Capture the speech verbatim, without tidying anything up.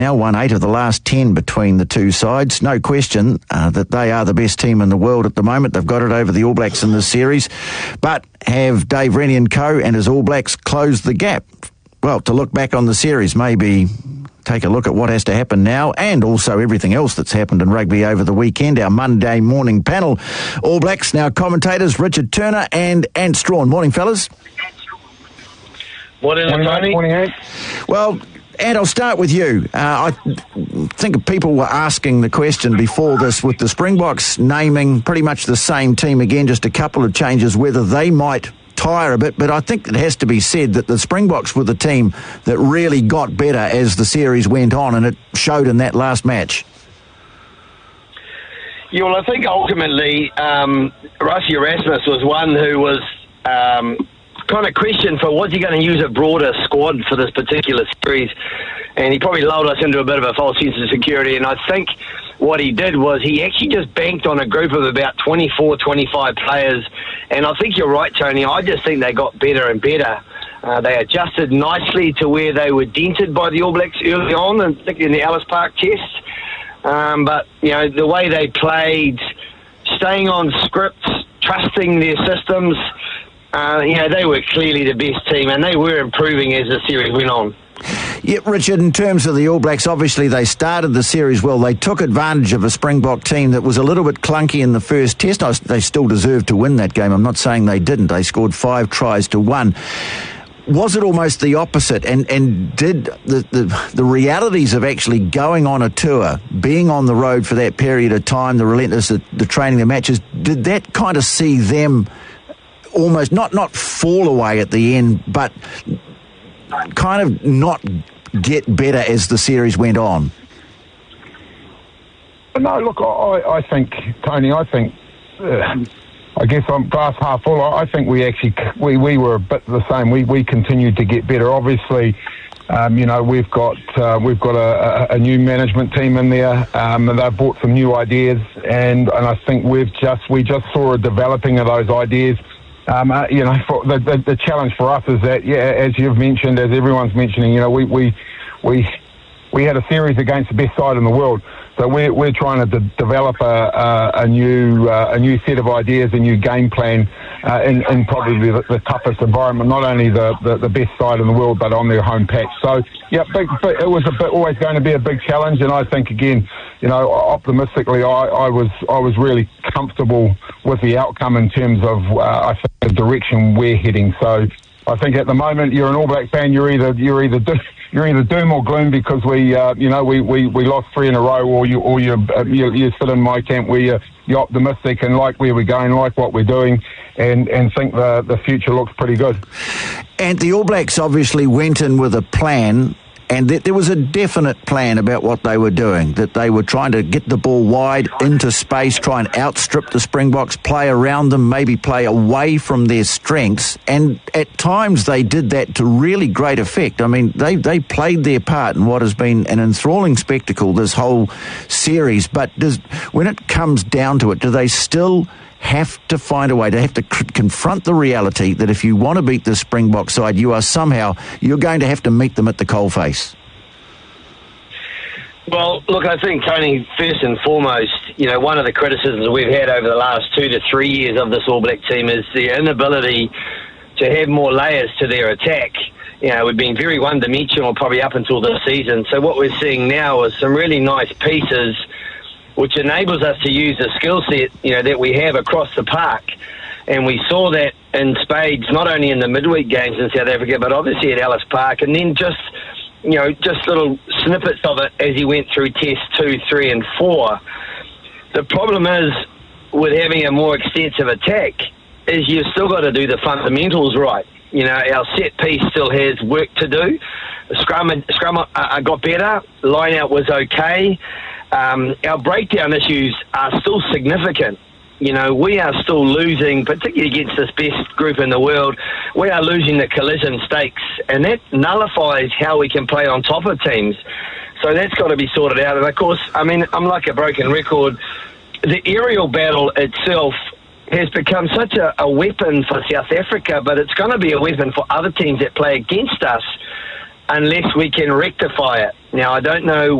now won eight of the last ten between the two sides. No question uh, that they are the best team in the world at the moment. They've got it over the All Blacks in this series. But have Dave Rennie and co and his All Blacks closed the gap? Well, to look back on the series, maybe take a look at what has to happen now and also everything else that's happened in rugby over the weekend. Our Monday morning panel, All Blacks, now commentators Richard Turner and Ant Strawn. Morning, fellas. Morning, Tony. Morning, Ant. Well, Ant, I'll start with you. Uh, I think people were asking the question before this with the Springboks naming pretty much the same team again, just a couple of changes, whether they might tire a bit, but I think it has to be said that the Springboks were the team that really got better as the series went on, and it showed in that last match. Yeah, well, I think ultimately um, Rassie Erasmus was one who was um, kind of questioned for was he going to use a broader squad for this particular series, and he probably lulled us into a bit of a false sense of security, and I think what he did was he actually just banked on a group of about twenty-four, twenty-five players. And I think you're right, Tony. I just think they got better and better. Uh, they adjusted nicely to where they were dented by the All Blacks early on, and particularly in the Ellis Park test. Um, but, you know, the way they played, staying on script, trusting their systems, uh, you know, they were clearly the best team, and they were improving as the series went on. Yeah, Richard, in terms of the All Blacks, obviously they started the series well. They took advantage of a Springbok team that was a little bit clunky in the first test. They still deserved to win that game. I'm not saying they didn't. They scored five tries to one. Was it almost the opposite? And and did the, the, the realities of actually going on a tour, being on the road for that period of time, the relentless, the, the training, the matches, did that kind of see them almost, not, not fall away at the end, but kind of not get better as the series went on? No, look, I, I think, Tony, I think, uh, I guess I'm glass half full. I think we actually, we, we were a bit the same. We we continued to get better. Obviously, um, you know, we've got uh, we've got a, a, a new management team in there, um, and they've brought some new ideas, and, and I think we've just we just saw a developing of those ideas. Um, uh, you know, for the, the the challenge for us is that, yeah, as you've mentioned, as everyone's mentioning, you know, we we we we had a series against the best side in the world. So we're we're trying to de- develop a, a, a new uh, a new set of ideas, a new game plan uh, in, in probably the, the toughest environment, not only the, the, the best side in the world, but on their home patch. So yeah, big, big, it was a bit, always going to be a big challenge, and I think again, you know, optimistically, I, I was I was really comfortable with the outcome in terms of uh, I think the direction we're heading. So I think at the moment, you're an All Black fan, you're either you're either do, you're either doom or gloom because we uh, you know we, we, we lost three in a row, or you or you uh, you, you sit in my camp where you're, you're optimistic and like where we're going, like what we're doing, and, and think the the future looks pretty good. And the All Blacks obviously went in with a plan, and th- there was a definite plan about what they were doing, that they were trying to get the ball wide into space, try and outstrip the Springboks, play around them, maybe play away from their strengths, and at times they did that to really great effect. I mean, they, they played their part in what has been an enthralling spectacle this whole series, but does, when it comes down to it, do they still have to find a way, to have to c- confront the reality that if you want to beat the Springbok side, you are somehow, you're going to have to meet them at the coalface? Well, look, I think, Tony, first and foremost, you know, one of the criticisms we've had over the last two to three years of this All Black team is the inability to have more layers to their attack. You know, we've been very one-dimensional probably up until this season. So what we're seeing now is some really nice pieces which enables us to use the skill set, you know, that we have across the park. And we saw that in spades, not only in the midweek games in South Africa, but obviously at Ellis Park, and then just, you know, just little snippets of it as he went through test two, three, and four. The problem is, with having a more extensive attack, is you've still got to do the fundamentals right. You know, our set piece still has work to do. Scrum, scrum uh, got better. Line out was okay. Um, our breakdown issues are still significant. You know, we are still losing, particularly against this best group in the world, we are losing the collision stakes, and that nullifies how we can play on top of teams. So that's got to be sorted out. And of course, I mean, I'm like a broken record. The aerial battle itself has become such a, a weapon for South Africa, but it's going to be a weapon for other teams that play against us unless we can rectify it. Now, I don't know